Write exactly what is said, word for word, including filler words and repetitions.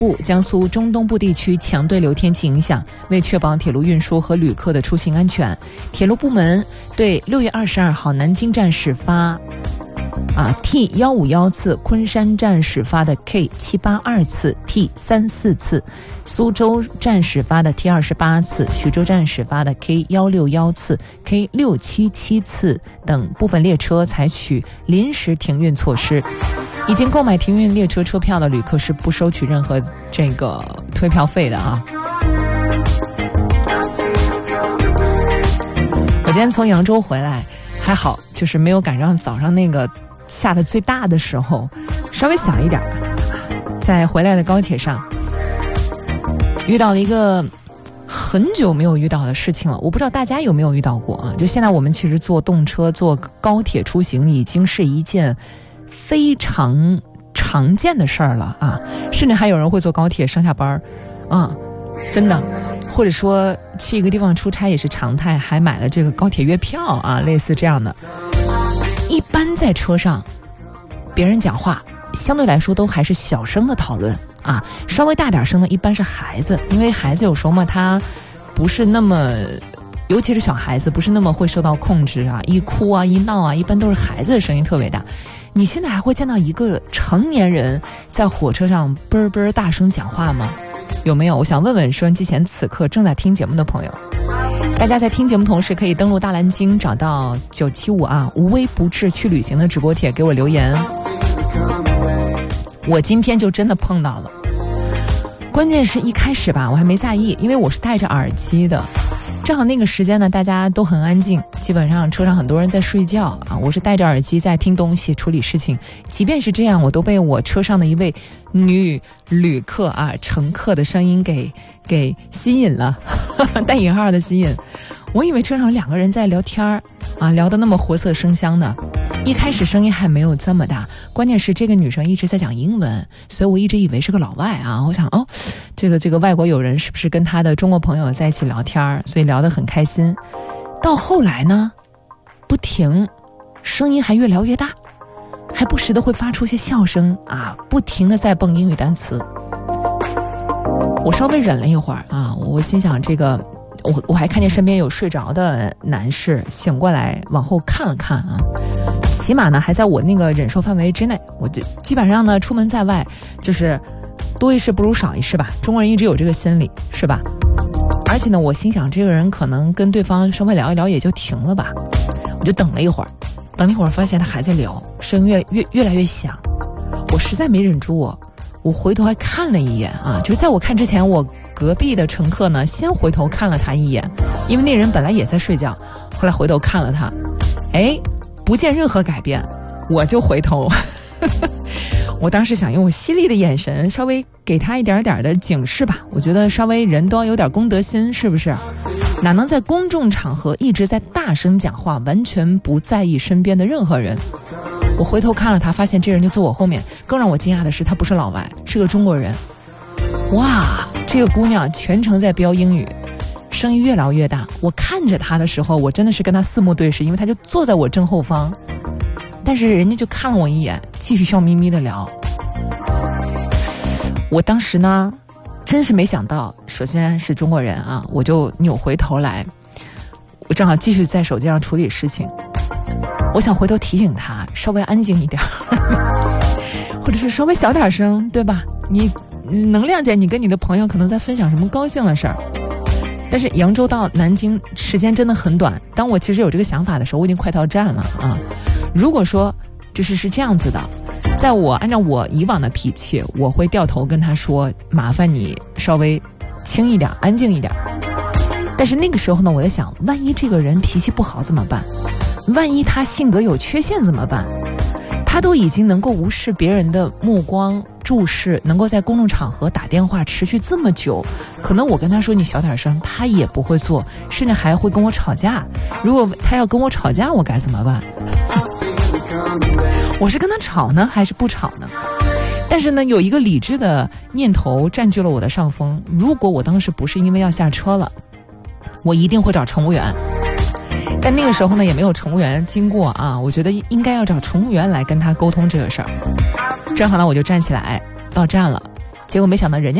江苏中东部地区强对流天气影响，为确保铁路运输和旅客的出行安全，铁路部门对六月二十二号南京站始发啊 T 一五一次，昆山站始发的 K 七八二次 T 三四次，苏州站始发的 T 二十八次，徐州站始发的 K 一六一次 K 六七七次等部分列车采取临时停运措施。已经购买停运列车车票的旅客是不收取任何这个退票费的啊。我今天从扬州回来还好，就是没有赶上早上那个下的最大的时候，稍微小一点。在回来的高铁上遇到了一个很久没有遇到的事情了，我不知道大家有没有遇到过啊？就现在我们其实坐动车坐高铁出行已经是一件非常常见的事儿了啊，甚至还有人会坐高铁上下班啊，真的，或者说去一个地方出差也是常态，还买了这个高铁月票啊，类似这样的。一般在车上，别人讲话相对来说都还是小声的讨论啊，稍微大点声的一般是孩子，因为孩子有时候嘛，他不是那么。尤其是小孩子不是那么会受到控制啊，一哭啊一闹啊，一般都是孩子的声音特别大。你现在还会见到一个成年人在火车上啵啵大声讲话吗？有没有？我想问问收音机前此刻正在听节目的朋友，大家在听节目同时可以登录大蓝鲸，找到九七五啊无微不至去旅行的直播帖给我留言。我今天就真的碰到了，关键是一开始吧我还没在意，因为我是戴着耳机的，正好那个时间呢大家都很安静，基本上车上很多人在睡觉啊，我是戴着耳机在听东西处理事情。即便是这样，我都被我车上的一位女旅客啊乘客的声音给给吸引了带引号的吸引。我以为车上有两个人在聊天啊，聊得那么活色生香的，一开始声音还没有这么大，关键是这个女生一直在讲英文，所以我一直以为是个老外啊，我想哦，这个这个外国友人是不是跟他的中国朋友在一起聊天，所以聊得很开心。到后来呢，不停，声音还越聊越大，还不时的会发出一些笑声啊，不停的在蹦英语单词。我稍微忍了一会儿啊，我心想这个。我我还看见身边有睡着的男士，醒过来往后看了看啊，起码呢还在我那个忍受范围之内。我就基本上呢出门在外就是多一事不如少一事吧，中国人一直有这个心理是吧？而且呢我心想这个人可能跟对方稍微聊一聊也就停了吧，我就等了一会儿，等了一会儿发现他还在聊，声音越越越来越响，我实在没忍住我我回头还看了一眼啊，就是在我看之前，我隔壁的乘客呢先回头看了他一眼，因为那人本来也在睡觉，后来回头看了他，哎，不见任何改变，我就回头我当时想用我犀利的眼神稍微给他一点点的警示吧，我觉得稍微人都要有点公德心，是不是？哪能在公众场合一直在大声讲话，完全不在意身边的任何人。我回头看了他，发现这人就坐我后面，更让我惊讶的是他不是老外，是个中国人。哇，这个姑娘全程在飙英语，声音越聊越大，我看着她的时候我真的是跟她四目对视，因为她就坐在我正后方，但是人家就看了我一眼，继续笑眯眯的聊。我当时呢真是没想到，首先是中国人啊，我就扭回头来，我正好继续在手机上处理事情，我想回头提醒他稍微安静一点或者是稍微小点声，对吧？你能谅解你跟你的朋友可能在分享什么高兴的事儿，但是扬州到南京时间真的很短，当我其实有这个想法的时候，我已经快到站了啊。如果说就是是这样子的，在我按照我以往的脾气，我会掉头跟他说麻烦你稍微轻一点安静一点，但是那个时候呢我在想，万一这个人脾气不好怎么办？万一他性格有缺陷怎么办？他都已经能够无视别人的目光注视，能够在公众场合打电话持续这么久，可能我跟他说你小点声，他也不会做，甚至还会跟我吵架。如果他要跟我吵架，我该怎么办？我是跟他吵呢还是不吵呢？但是呢有一个理智的念头占据了我的上风，如果我当时不是因为要下车了，我一定会找乘务员，但那个时候呢也没有乘务员经过啊，我觉得应该要找乘务员来跟他沟通这个事儿。正好呢我就站起来到站了， 结果没想到人家